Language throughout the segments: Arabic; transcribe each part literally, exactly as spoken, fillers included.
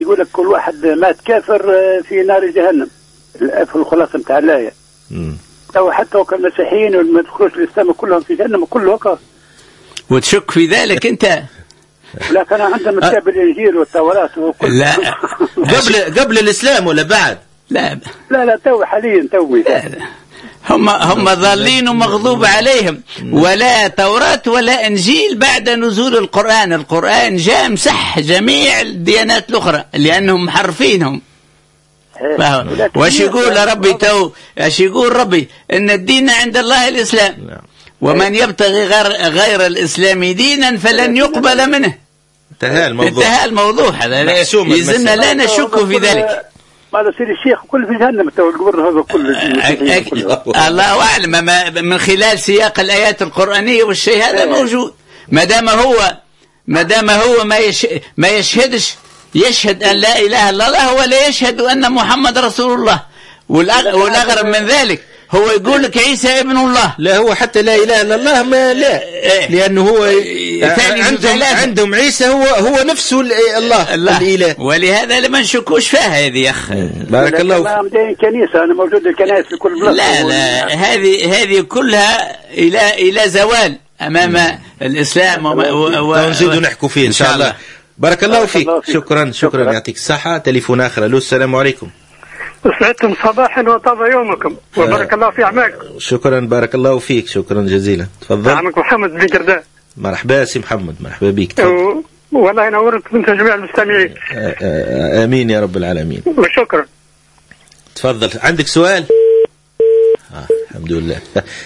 يقول لك كل واحد مات كافر في نار جهنم في الخلاصة نتاع الآية. أو حتى وكان مسيحيين وما يدخلوش الإسلام كلهم في جهنم كله وقف. وتشك في ذلك أنت؟ لا كان عندهم كتاب الإنجيل والتوراة وكل. لا قبل قبل الإسلام ولا بعد؟ لا لا لا تو حاليا توي. هم هم ضالين ومغضوب عليهم. ولا توراة ولا إنجيل بعد نزول القرآن. القرآن جاء مسح جميع الديانات الأخرى لأنهم محرفينهم. وش يقول ربي تو؟ وش يقول ربي؟ إن الدين عند الله الإسلام، ومن يبتغي غير, غير الإسلام دينا فلن يقبل منه. انتهى الموضوع. انتهى الموضوع هذا. يزلنا لا نشك في ذلك. ماذا سير الشيخ كل في جهنم تو القبر هذا كله. الله أعلم من خلال سياق الآيات القرآنية والشيء هذا موجود. ما دام هو ما دام هو ما يش ما يشهدش يشهد أن لا إله إلا الله ولا يشهد أن محمد رسول الله. والأغرب من ذلك هو يقول لك عيسى ابن الله. لا هو حتى لا إله إلا الله ما لا، لأنه هو عندهم عندهم عيسى هو هو نفسه الله, الله الإله. ولهذا لما نشكوش فيها هذه يا أخي. بارك الله فيك. كنيسة أنا موجود الكنائس في كل بلاد. لا لا هذه هذه كلها إلى إلى زوال أمام الإسلام. ونزيد نحكوا فيه إن شاء الله. بارك الله فيك. شكرا شكرا يعطيك الصحة. تليفون آخر. ألو السلام عليكم. سعدتم صباحا وطاب يومكم وبارك الله في أعمالكم. شكرا بارك الله فيك. شكرا جزيلا. تفضل. عمك محمد بن جرداء. مرحبا سي محمد. مرحبا بك. و... والله ينورك انت جميع المستمعين. آمين يا رب العالمين. وشكرا. تفضل. عندك سؤال؟ آه الحمد لله.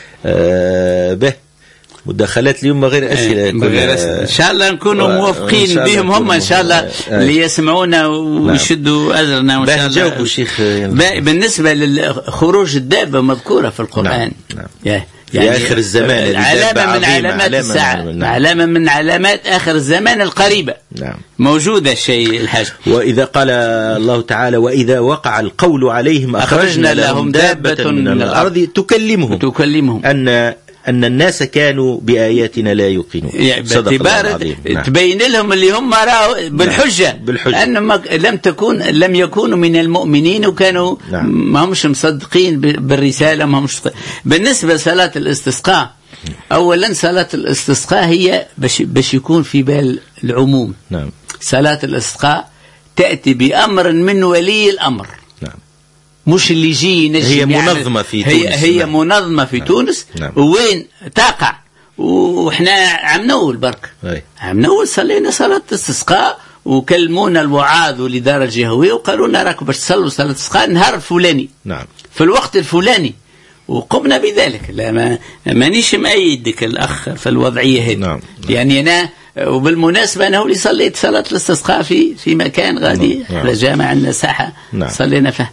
آه به مداخلات اليوم غير أسئلة. إن شاء الله نكونوا موافقين بهم هم إن شاء الله اللي يسمعونا ويشدوا أذرنا وإن شاء الله. الشيخ بالنسبة للخروج الدابة مذكورة في القرآن. نعم. يعني في آخر الزمان علامة من علامات الساعة. علامة من علامات آخر الزمان القريبة. نعم. موجودة الشيء الحاج. وإذا قال الله تعالى وإذا وقع القول عليهم أخرجنا لهم دابة من الأرض تكلمهم تكلمهم أن أن الناس كانوا بآياتنا لا يوقنون. يعني باعتبار نعم. تبين لهم اللي هم رأوا بالحجة, نعم. بالحجة. أن لم تكون لم يكونوا من المؤمنين وكانوا نعم. ما همش مصدقين بالرسالة. ما همش بالنسبة لصلاة الاستسقاء. أولا صلاة الاستسقاء هي باش باش يكون في بال العموم. نعم. صلاة الاستسقاء تأتي بأمر من ولي الأمر. نعم. مش اللي يجي ينجم. هي منظمة في هي تونس. هي نعم. منظمة في نعم. تونس. نعم. وين تقع وإحنا عم نقول برك عم نقول صلينا صلاة استسقاء وكلمونا الوعاظ والإدارة الجهوية وقالوا لنا راكم باش تصلوا صلاة استسقاء النهار الفلاني. نعم. في الوقت الفلاني وقمنا بذلك. لا ما مانيش مأيدك الأخ في الوضعية هذه. نعم. يعني أنا وبالمناسبة أنا اللي صليت صلاة الاستسقاء في في مكان غادي نعم. على جامع عندنا ساحة. نعم. صلينا فيها.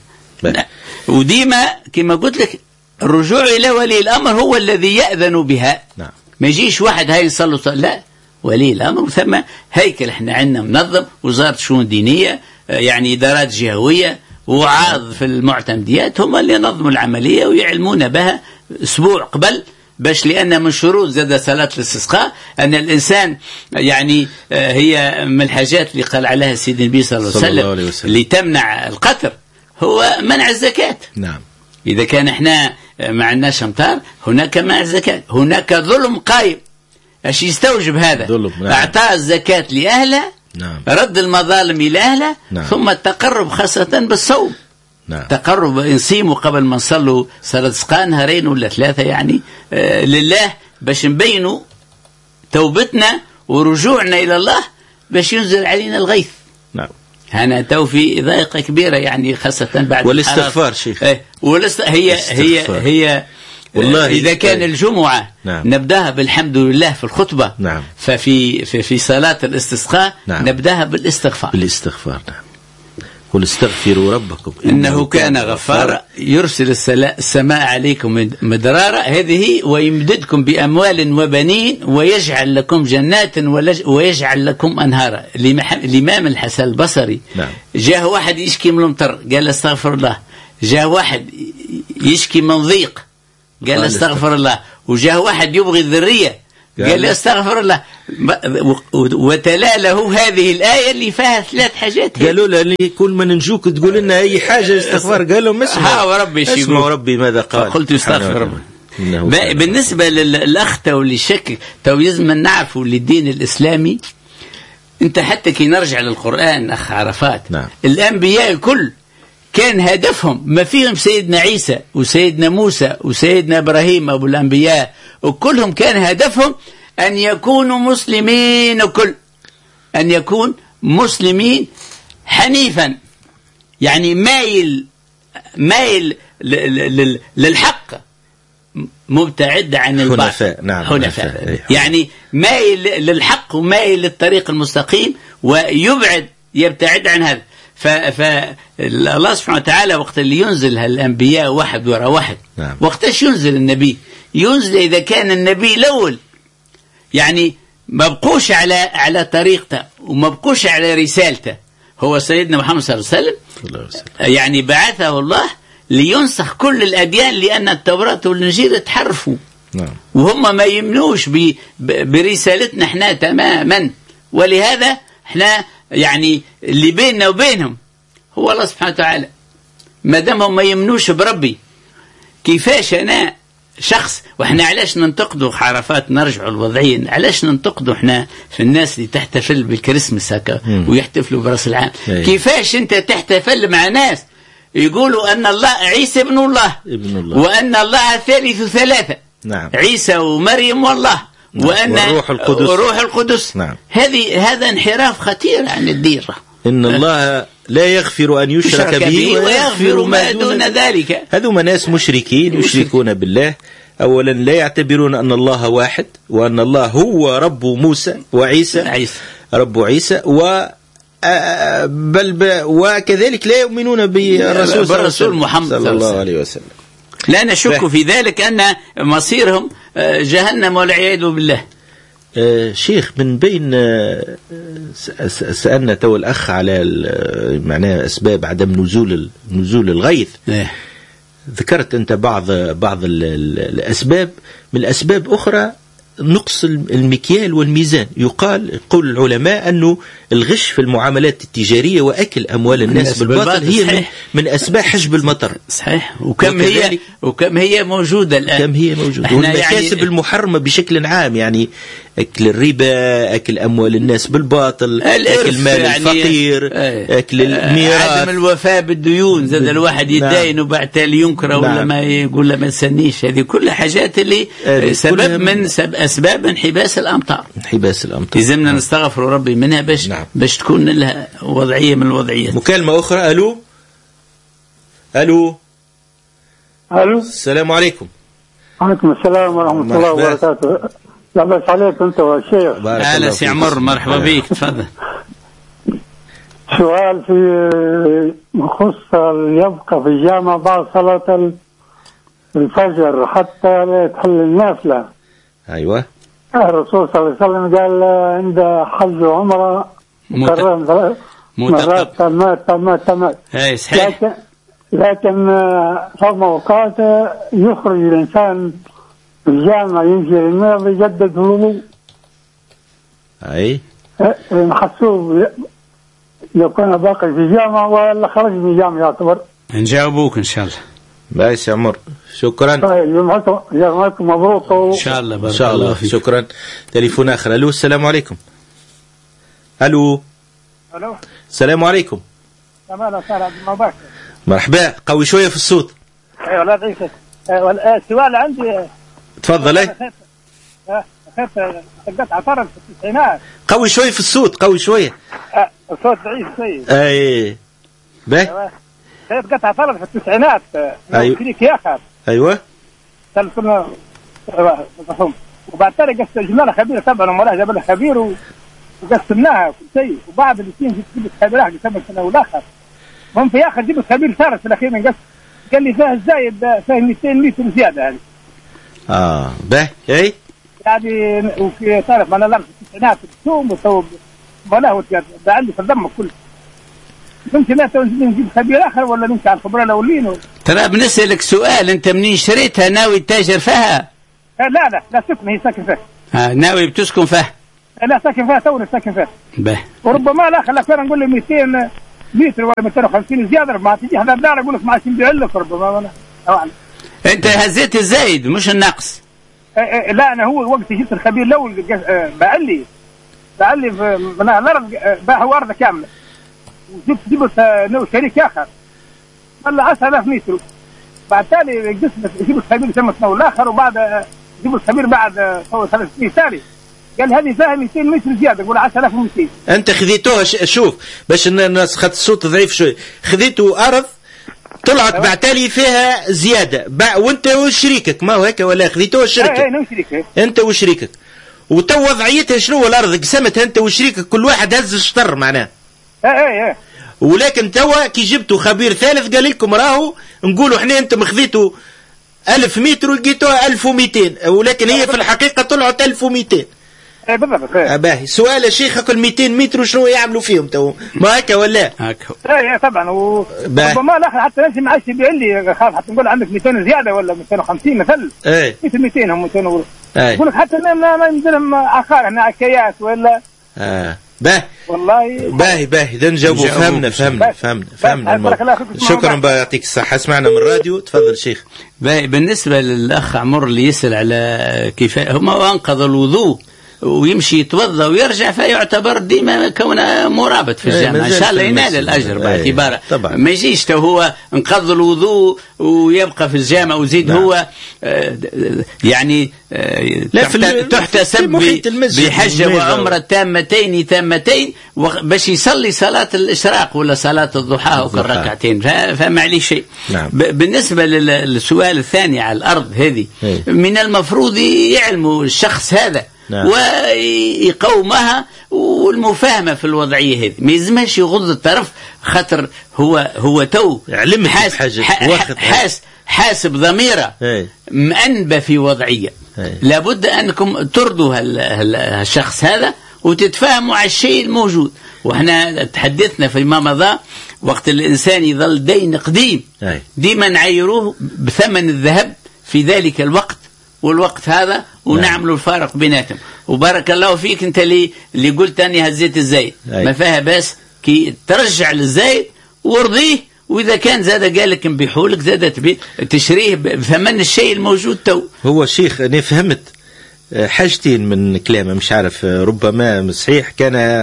وديما كما قلت لك الرجوع إلى ولي الأمر هو الذي يأذن بها. نعم. ما يجيش واحد هاي يصلوا لا ولي الأمر ثم هيكل. احنا عندنا منظم وزارة شؤون دينية يعني إدارات جهوية وعاظ في المعتمديات هم اللي ينظموا العملية ويعلمون بها أسبوع قبل باش لأن من شروط زاد صلاة الاستسقاء أن الإنسان يعني هي من الحاجات اللي قال عليها سيدنا النبي صلى الله عليه وسلم اللي تمنع القتل هو منع الزكاة. نعم. إذا كان إحنا ما عندناش أمطار هناك منع الزكاة. هناك ظلم قائم. ايش يستوجب هذا؟ ظلم. نعم. أعطاء الزكاة لأهلها. نعم. رد المظالم إلى أهلها. نعم. ثم التقرب خاصة بالصوم. نعم. تقرب نصيموا قبل ما نصلوا صلاة استسقاء نهارين ولا ثلاثة يعني آه لله باش نبينوا توبتنا ورجوعنا إلى الله باش ينزل علينا الغيث. نعم. هنا تو في ضائقة كبيرة يعني خاصة بعد والاستغفار شيخ. ايه والاست... هي الاستغفار. هي هي والله إذا كان الجمعة نعم. نبدأها بالحمد لله في الخطبة. نعم. ففي في, في صلاة الاستسقاء نعم. نبدأها بالاستغفار. بالاستغفار. نعم. قل استغفروا ربكم إنه كان غفارا يرسل السماء عليكم مدرارا هذه ويمددكم بأموال وبنين ويجعل لكم جنات ويجعل لكم أنهارا. الإمام الحسن البصري نعم. جاء واحد يشكي من المطر قال استغفر الله. جاء واحد يشكي من ضيق قال استغفر الله. وجاء واحد يبغي الذرية قال لي استغفر الله، وتلا له هذه الآية اللي فيها ثلاث حاجات. قالوا له كل ما ننجوك تقول لنا أي حاجة استغفار، قال لهم اسمع وربي اسمع وربي ماذا قال، قلت استغفر ربي. بالنسبة للأخ تو اللي شك تو لازم نعرفوا للدين الإسلامي، أنت حتى كي نرجع للقرآن أخ عرفات، نعم. الأنبياء كل كان هدفهم ما فيهم سيدنا عيسى وسيدنا موسى وسيدنا إبراهيم أبو الأنبياء، وكلهم كان هدفهم أن يكونوا مسلمين، وكل أن يكون مسلمين حنيفا، يعني مايل مايل للحق مبتعد عن الباطل، حنفاء. نعم حنفاء يعني مايل للحق ومايل للطريق المستقيم، ويبعد يبتعد عن هذا. فالله سبحانه وتعالى وقت اللي ينزل هالأنبياء واحد وراء واحد، نعم. وقتش ينزل النبي؟ ينزل إذا كان النبي الأول يعني ما بقوش على على طريقته وما بقوش على رسالته، هو سيدنا محمد صلى الله عليه وسلم، يعني بعثه الله لينسخ كل الأديان، لأن التوراة والإنجيل تحرفوا، نعم. وهم ما يمنوش برسالتنا احنا تماما، ولهذا احنا يعني اللي بيننا وبينهم هو الله سبحانه وتعالى. ما دامهم ما يمنوش بربي، كيفاش أنا شخص، وإحنا علاش ننتقدوا عرفات، نرجعوا الوضعية، علاش ننتقدوا إحنا في الناس اللي تحتفل بالكريسماس هكا ويحتفلوا برأس العام؟ كيفاش أنت تحتفل مع ناس يقولوا أن الله عيسى ابن الله, ابن الله. وأن الله ثالث ثلاثة، نعم. عيسى ومريم والله، نعم. وأن وروح القدس, وروح القدس. نعم. هذه هذا انحراف خطير عن الدين. إن الله لا يغفر أن يشرك به ويغفر ما دون ذلك. هذو ناس مشركين يشركون بالله. أولا لا يعتبرون أن الله واحد، وأن الله هو رب موسى وعيسى، عيسى. رب عيسى، و بل ب... وكذلك لا يؤمنون بالرسول بالرسول محمد صلى الله عليه وسلم. لا نشك في ذلك أن مصيرهم جهنم والعياذ بالله. آه شيخ، من بين آه سألنا تو الأخ على معناه أسباب عدم نزول نزول الغيث. إيه. ذكرت أنت بعض بعض الأسباب. من الأسباب أخرى نقص المكيال والميزان. يقال يقول العلماء أنه الغش في المعاملات التجارية وأكل أموال الناس بالباطل هي من, من أسباب حجب المطر. صحيح. وكم هي وكم هي موجودة الآن. كم هي موجودة. والمكاسب يعني المحرمة بشكل عام، يعني أكل الربا، أكل أموال الناس بالباطل، أكل مال يعني الفقير، أكل الميراث، عدم الوفاء بالديون، زاد الواحد يدين وبعد تالي ينكره ولا ما يقول له ما تسنيش. هذه كل حاجات اللي سبب من سبب أسباب انحباس الأمطار. انحباس الأمطار. لازمنا نستغفر ربي منها باش نعم. باش تكون لها وضعية من الوضعيات. مكالمة أخرى. ألو ألو ألو السلام عليكم. وعليكم السلام ورحمة الله وبركاته. لا بس عليك أنت والشيخ. أهلا سي عمر، مرحبا بك، تفضل. سؤال في مخص يبقى في الجامعة بعد صلاة الفجر حتى لا يتحل النافلة. أيوة. الرسول صلى الله عليه وسلم قال عند حج وعمرة مكرم مرات تمات تمات تمات. هاي صحيح. لكن لكن فما أوقات يخرج الإنسان في الجامعة يمشي للماء ويجدد الوضوء. أي. محسوب لو كان باقي في الجامعة ولا خرج من الجامعة يعتبر. نجاوبوك إن شاء الله. بايس يا عمر، شكرا. جزاكم مبروك إن شاء الله. إن شاء الله. شكرا. تليفون آخر. ألو السلام عليكم. ألو. ألو. السلام عليكم. تمام صار مباشر. مرحبا، قوي شوية في الصوت. أيوة لا ضعيف. السؤال عندي. تفضل. أي. خفت قطع فرق في التسعينات. قوي شوية في الصوت، قوي شوية. الصوت ضعيف شوية. أي. باهي. خفت قطع فرق في التسعينات. أيوة. كليك يا أخي. أيوة. كنا مفهوم. وبعد ذلك جبنا خبير طبعا ومراه جاب لنا خبير وقسمناها كل شيء، وبعد الاثنين جبت خبير واحد يسمى السنة والآخر. هم في آخر جبت خبير ثالث في الأخير نقص. قال لي فيها الزايد فيها مئتين لتر زيادة هذه. آه باهي. أي. يعني وفي تعرف أنا لابس التسعينات الثوم وثوب ولا هو بعلي في الدم كله. ممكن لا نجيب خبير آخر ولا نمشي على الخبراء الأولين. ترى بنسألك سؤال، أنت منين شريتها ناوي تاجر فيها؟ لا لا لا سكن، هي ساكن فيها. آه ناوي بتسكن فيها؟ انا ساكن فيها توني ساكن فيها. به. وربما لا خلاك انا نقول له مئتين متر ولا مئتين وخمسين زياده ما تجي حدا الدار اقول لك ما عادش نبيع لك ربما انا طبعا. انت هزيت الزايد مش النقص. اه اه لا انا هو وقت جبت الخبير الاول باع لي باع لي من الارض باع هو ارض كامله وجبت جبت نوع شريك اخر قال له عشرة آلاف متر. بعد تالي جبت جبت الخبير سمت نوع الاخر وبعد جبت الخبير بعد ثلاث سنين ثاني قال هذه فيها مئتين متر زياده يقول عشرة آلاف ومئتين. انت خذيتوها شوف باش الناس خدت الصوت ضعيف شوي. خذيتوا ارض طلعت أيوة. بعتالي فيها زياده بع... وانت وشريكك ما هو هيك ولا خذيتوها الشركه؟ ايه انا وشريكك انت وشريكك. وتو وضعيتها شنو الارض قسمتها انت وشريكك كل واحد هز الشطر معناه. ايه ايه ايه. ولكن توا كي جبتوا خبير ثالث قال لكم راهو نقولوا احنا انتم خذيتوا ألف متر ولقيتوها ألف ومئتين ولكن هي في الحقيقه طلعت ألف ومئتين. ايه بالضبط. ايه باهي سؤال يا شيخ كل مئتين متر وشنو يعملوا فيهم تو؟ ما هكا ولا؟ هكا. ايه طبعا وربما لا حتى نفسي ما عادش يبيع لي خاف حتى نقول عندك مئتين زياده ولا مئتين وخمسين مثلا. ايه مئتين هم مئتين وربع. يقول لك حتى ما ما ينزلهم عقار هنا عكايات ولا. اه باهي والله باهي باهي اذا نجاوبوا فهمنا فهمنا فهمنا فهمنا. شكرا بقى يعطيك الصحة. اسمعنا من الراديو تفضل شيخ. باهي بالنسبة للأخ عمر اللي يسأل على كيف هم أنقذ الوضوء ويمشي يتوضا ويرجع فيعتبر ديما كونه مرابط في الجامعه ان شاء الله ينال الاجر باعتباره ما يجيش تو هو انقض الوضوء ويبقى في الجامعه وزيد هو يعني تحتسب بحجه وعمره تامتين تامتين باش يصلي صلاه الاشراق ولا صلاه الضحى وكالركعتين فما عليه شيء. بالنسبه للسؤال الثاني على الارض هذه من المفروض يعلموا الشخص هذا نعم. ويقومها والمفاهمة في الوضعية هذه ما يلزمش يغض الطرف خاطر هو هو تو حاس حاس حاسب ضميره مأنبة في وضعية هي. لابد أنكم ترضوا هالشخص هذا وتتفاهموا على الشيء الموجود. وإحنا تحدثنا فيما مضى وقت الإنسان يظل دين قديم هي. ديما نعيروه بثمن الذهب في ذلك الوقت والوقت هذا ونعملوا الفارق بيناتهم. وبارك الله فيك انت اللي اللي قلت اني هزيت الزايد ما فيها بس كي ترجع للزايد وارضيه واذا كان زاد قال لك نبيحولك زاد تبي تشريه بثمن الشيء الموجود تو. هو شيخ انا فهمت حاجتين من كلامه مش عارف ربما صحيح كان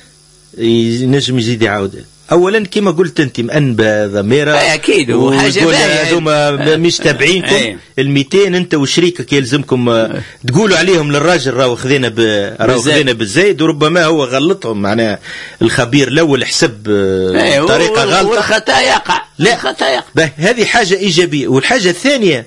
ينجم يزيد يعاود. اولا كما قلت انت مأنبة ضميره اكيد وحاجه باهيه هذوما مش تابعينكم المئتين انت وشريكك يلزمكم تقولوا عليهم للراجل راهو خذينا ب... راهو خذينا بالزايد وربما هو غلطهم معناها الخبير الاول حسب طريقه غلطه والخطا يقع لا خطا يقع. هذه حاجه ايجابيه. والحاجه الثانيه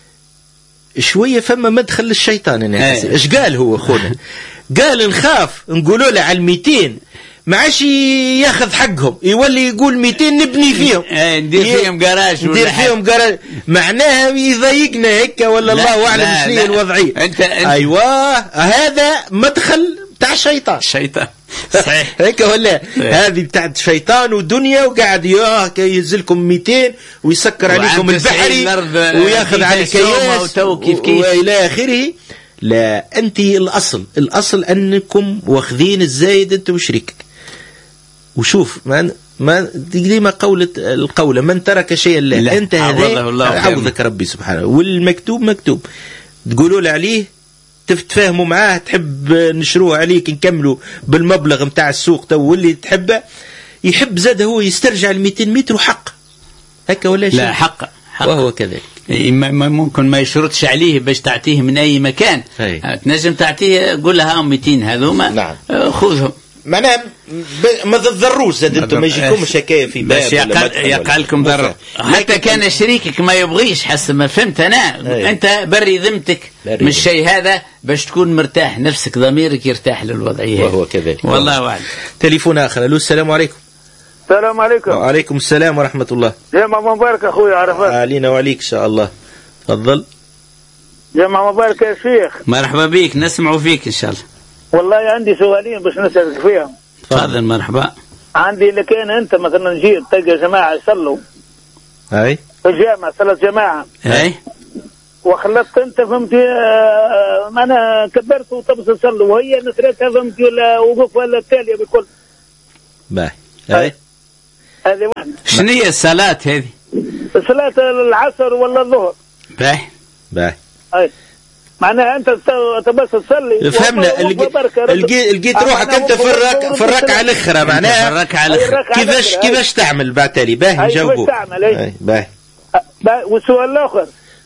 شويه فما مدخل للشيطان انا ايش قال هو خونا قال نخاف نقولوا له على المئتين ما عادش ياخذ حقهم يولي يقول مئتين نبني فيهم ندير فيهم جراج ندير فيهم جراج معناها يضايقنا هيك ولا الله اعلم شنو الوضعيه. انت, انت ايوه هذا مدخل تاع الشيطان الشيطان صحيح هيك ولا هذه بتاعت شيطان ودنيا وقاعد ياه ينزلكم مئتين ويسكر عليكم البحري وياخذ على كياس والى اخره. لا انت الاصل الاصل انكم واخذين الزايد انت وشريكك. وشوف ما ما ديما قولة القولة من ترك شيئا لا انت هذا عوضك ربي سبحانه. والمكتوب مكتوب تقولوا له عليه تتفاهموا معاه تحب نشروه عليك نكملوا بالمبلغ متاع السوق تو واللي تحبه يحب زاد هو يسترجع المئتين متر وحق هكا ولا شيء. لا حق, حق. وهو كذلك ممكن ما يشرطش عليه باش تعطيه من اي مكان تنجم تعطيه قول لها مئتين هذوما نعم. خذهم معناها ما تضروش زاد انتم ما يجيكمش حكايه في باش يقع لكم ضرر. حتى كان شريكك ما يبغيش حسب ما فهمت انا هي. انت بري ذمتك من الشيء هذا باش تكون مرتاح نفسك ضميرك يرتاح للوضعيه وهو كذلك والله اعلم. تليفون اخر. الو السلام عليكم. السلام عليكم. وعليكم السلام ورحمه الله. جمعة مبارك اخوي عرفات. علينا وعليك ان شاء الله. تفضل. جمعة مبارك يا شيخ. مرحبا بك نسمعوا فيك ان شاء الله. والله عندي سؤالين باش نسألك فيهم. تفضل. مرحبا. عندي لكن انت مثلا جيت تلقى جماعه يصلوا اي في الجامعه صلاه جماعه اي وخلطت انت فهمتي آه انا كبرت وطبس اصلي وهي نسرتها فهمتي ولا وقف ولا التاليه بكل. باهي هاي هذه واحده. شنو هي الصلاه هذه؟ صلاه العصر ولا الظهر. باهي باهي اي معناها انت تبس تصلي. فهمنا. لقيت روحك انت في الركعه في الركعه الاخرى معناها في الركعه الاخرى كيفاش كيفاش تعمل بعد تالي. باهي نجاوبوا. باهي باهي. والسؤال الاخر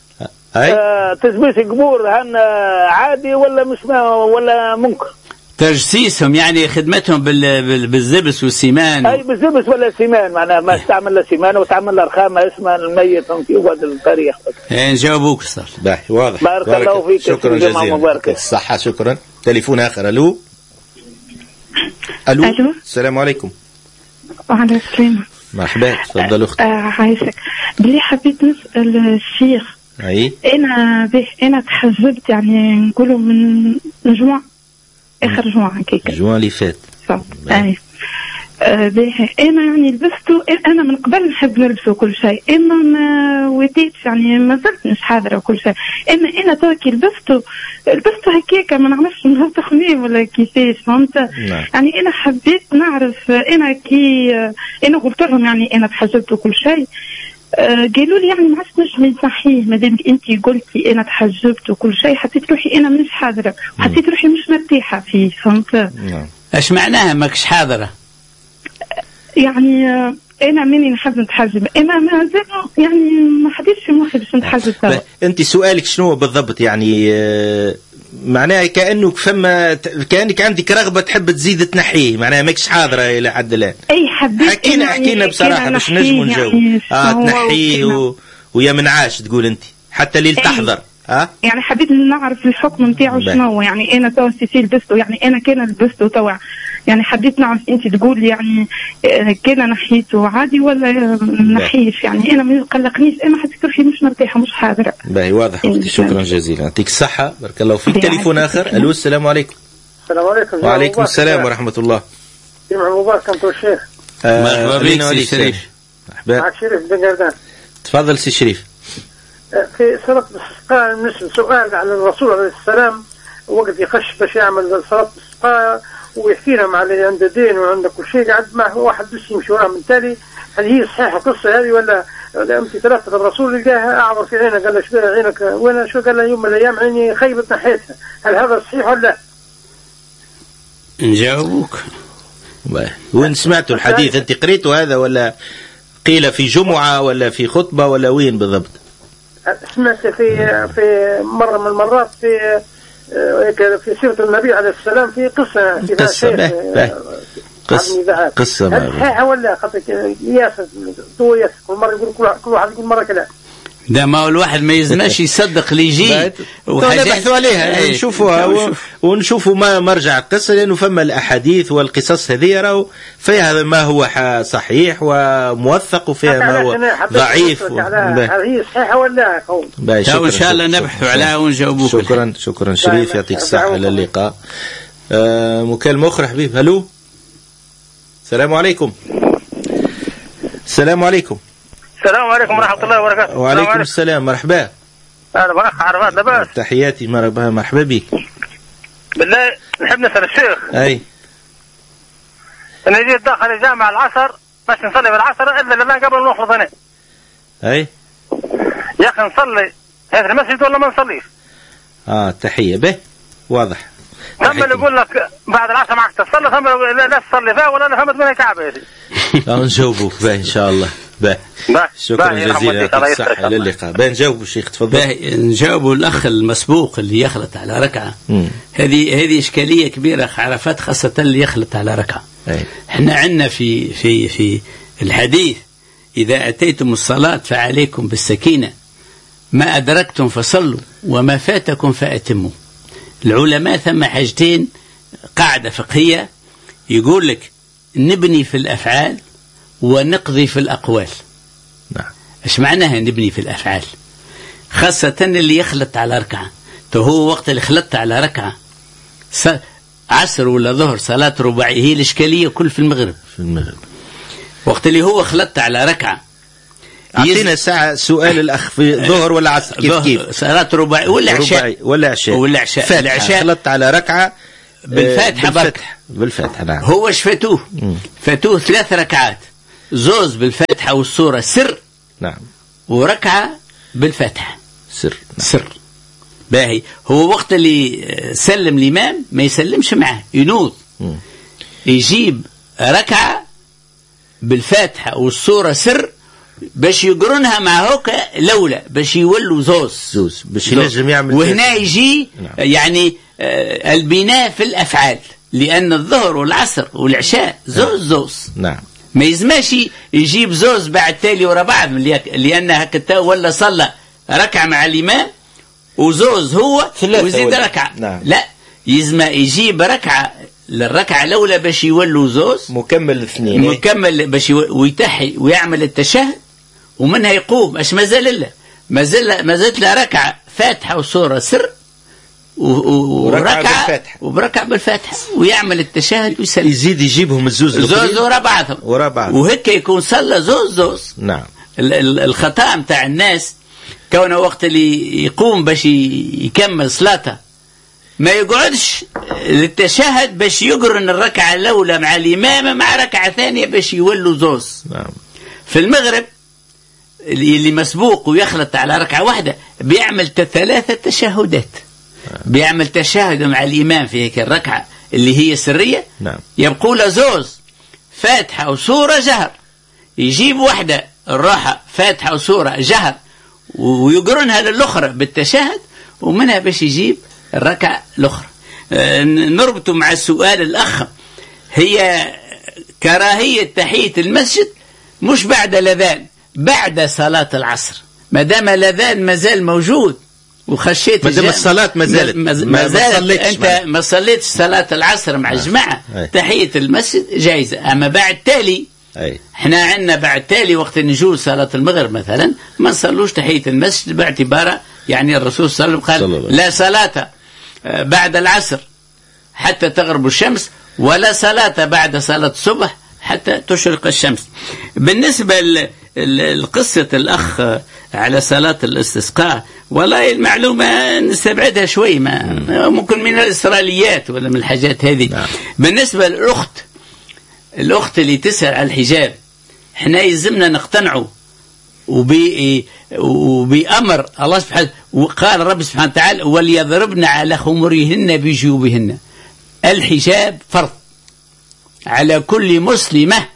آه تسبيس قبور هن عادي ولا مش ولا ممكن؟ تجسيسهم يعني خدمتهم بال... بالزبس والسيمان. اي بالزبس ولا سيمان معناها ما استعمل لا سيمان وتعمل لا رخامه اسمها الميت في وقت التاريخ. ايه نجاوبوك صار. باهي واضح. بارك الله فيك. شكرا جزيلا. الصحة. شكرا. تليفون اخر. الو الو, ألو. السلام عليكم. وعليكم السلام. مرحبا. تفضل اختي. آه عايشك بلي حبيت نسال الشيخ. اي انا به انا تحجبت يعني نقولوا من جوع اخر جوع هكاك جوع اللي فات. اي آه باهي انا يعني لبسته انا من قبل نحب نلبسه كل شيء اما ما وديتش يعني ما زلت مش حاضره وكل شيء اما انا توكي لبسته لبسته هكاك ما نعرفش من تخميم ولا كيفاش فهمت. يعني انا حبيت نعرف انا كي انا قلت لهم يعني انا تحجبت وكل شيء أه قالوا لي يعني ما عادش نجم صحيح مادام انت قلتي انا تحجبت وكل شيء حسيت روحي انا مش حاضره وحسيت روحي مش مرتاحه فيه فهمت. نعم. ايش معناها ماكش حاضره؟ يعني انا مني نحب نتحجب انا ما زال يعني ما حدش في مخي باش نتحجب توا. انت سؤالك شنو بالضبط يعني آه معناها كانه فما كانك عندك رغبه تحب تزيد تنحيه معناها ماكش حاضره الى حد الان. اي حبيت حكينا حكينا بصراحه باش نجموا نجاوب. يعني اه تنحيه و... ويا منعاش تقول انت حتى اللي تحضر. ها يعني حبيت نعرف الحكم نتاعو شنو يعني انا توا سيسي لبسته يعني انا كان لبسته توا يعني حبيت نعرف انت تقول يعني كان نحيته عادي ولا نحيش يعني انا ما يقلقنيش انا حسيت روحي مش مرتاحه مش حاضره. باهي واضح اختي. شكرا جزيلا. يعطيك الصحه. بارك الله فيك. تليفون اخر. الو السلام عليكم. السلام عليكم. وعليكم السلام ورحمه الله. جمعة مبارك انت والشيخ. مرحبا بك سي شريف. مرحبا. معك شريف بن قردان. تفضل سي شريف. في صلاة الاستسقاء نسأل سؤال على الرسول عليه السلام وقت يخش باش يعمل صلاة الاستسقاء ويحكي لهم على عند دين وعند كل شيء قاعد مع واحد بس يمشي وراه من تالي. هل هي صحيحة القصة هذه ولا أمتي ثلاثة الرسول لقاها أعور في عينه قال له شبيه عينك وين شو قال له يوم من الأيام عيني خيبت ناحيتها. هل هذا صحيح ولا لا؟ نجاوبوك. وين سمعتوا الحديث؟ أنت قريتوا هذا ولا قيل في جمعة ولا في خطبة ولا وين بالضبط؟ سمعت في في مرة من المرات في في سيرة النبي عليه السلام في قصة في قصة به قصة قصة هل صحيحة ولا خاطر ياسر تو ياسر كل مرة يقول كل واحد يقول مرة كلام. ده ما هو الواحد ما يزماش يصدق اللي يجي ونبحثوا عليها نشوفوها ونشوفوا ما مرجع القصة لأنه فما الأحاديث والقصص هذه راهو فيها ما هو صحيح وموثق وفيها ما هو ضعيف. هل هي صحيحة ولا إن شاء الله نبحثوا عليها ونجاوبوك. شكرا شكرا شريف. يعطيك الصحة. للقاء. آه مكالمة أخرى حبيب. هلو السلام عليكم. السلام عليكم. السلام عليكم ورحمة الله وبركاته. وعليكم السلام. مرحبا. أهلا بأخ عرفات لاباس. تحياتي. مرحبا مرحبا بك. بالله نحب نسأل الشيخ. أي. أنا جيت داخل الجامع العصر باش نصلي بالعصر إلا لما قبل نروح لظنين. أي. يا أخي نصلي هذا المسجد ولا ما نصليش؟ آه تحية به واضح. ثم يقول لك بعد العصر معك تصلي ثم لا لا تصلي فيها ولا فهمت منها كعبة يا سيدي. نجاوبوك به إن شاء الله. به شكرا جزيلا. يعطيك الصحة. للقاء. به نجاوبوا الشيخ تفضل. به نجاوبوا الأخ المسبوق اللي يخلط على ركعة. هذه هذه إشكالية كبيرة عرفات خاصة اللي يخلط على ركعة. احنا عندنا في في في الحديث إذا أتيتم الصلاة فعليكم بالسكينة ما أدركتم فصلوا وما فاتكم فأتموا. العلماء ثم حاجتين قاعدة فقهية يقول لك نبني في الأفعال ونقضي في الأقوال. نعم. إيش معناها نبني في الأفعال؟ خاصة اللي يخلط على ركعة. تو هو وقت اللي خلطت على ركعة عصر ولا ظهر صلاة رباعية هي الإشكالية كل في المغرب. في المغرب. وقت اللي هو خلطت على ركعة أعطينا ساعة سؤال الأخ في ظهر ولا عصر كيف كيف صلاة رباعي ولا عشاء ولا عشاء ولا عشاء العشاء خلطت على ركعة بالفاتحة بالفتح بالفتحة نعم. هو فاتوه فاتوه ثلاث ركعات، زوز بالفاتحة والسورة سر نعم، وركعة بالفاتحة سر نعم. سر باهي. هو وقت اللي سلم الإمام ما يسلمش معه، ينوض م. يجيب ركعة بالفاتحة والسورة سر باش يقرنها مع هوكا لولا باش يولوا زوز زوز باش ينجم يعمل. وهنا يجي نعم. يعني آه البناء في الأفعال، لأن الظهر والعصر والعشاء زوز زوز نعم. ما يزماش يجيب زوز بعد تالي ورا بعض، لأن هكذا ولا صلى ركعة مع الإمام وزوز هو ويزيد ركعة نعم. لا يزم يجيب ركعة للركعة الأولى باش يولوا زوز مكمل الاثنين مكمل باش ويتحي ويعمل التشهد ومنها يقوم. اش مازال له مازال مازالت له ركعة فاتحة وسورة سر وركعة وبركعة بالفاتحة ويعمل التشهد ويسلم. يزيد يجيبهم الزوز زوز ورا بعضهم ورا بعض وهيك يكون صلى زوز زوز نعم. الخطأ متاع الناس كونه وقت اللي يقوم باش يكمل صلاته ما يقعدش للتشهد باش يقرن الركعة الأولى مع الإمام مع ركعة ثانية باش يولوا زوز نعم. في المغرب اللي مسبوق ويخلط على ركعة واحدة بيعمل ثلاثة تشهدات نعم. بيعمل تشهد مع الإمام في هيك الركعة اللي هي سرية نعم. يبقوا له زوز فاتحة وسورة جهر، يجيب واحدة الراحة فاتحة وسورة جهر ويقرنها للأخرى بالتشهد ومنها باش يجيب الركعة الأخرى. نربط مع السؤال الأخ، هي كراهية تحية المسجد مش بعد الأذان، بعد صلاة العصر ما دام الأذان مازال موجود وخشيت ما دام الصلاة ما زالت ما, ما زالت أنت ما صليتش صلاة العصر مع جماعة تحية المسجد جائزة. أما بعد تالي أي. احنا عندنا بعد تالي وقت نجول صلاة المغرب مثلا ما نصلوش تحية المسجد باعتباره يعني الرسول صلى الله عليه وسلم قال لا صلاة بعد العصر حتى تغرب الشمس ولا صلاة بعد صلاة الصبح حتى تشرق الشمس. بالنسبة لقصة الأخ على صلاة الاستسقاء والله المعلومة نستبعدها شوي، ما ممكن من الإسرائيليات ولا من الحاجات هذه. نعم. بالنسبة للأخت الأخت اللي تسأل على الحجاب احنا يلزمنا نقتنعوا وبي وبأمر الله سبحانه وقال رب سبحانه وتعالى وليضربن على خمرهن بجيوبهن. الحجاب فرض على كل مسلمة